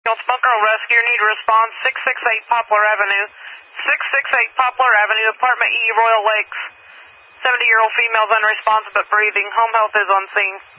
Smoke Girl Rescue, need to respond 668 Poplar Avenue. 668 Poplar Avenue, Apartment E, Royal Lakes. 70-year-old female's unresponsive but breathing. Home health is on scene.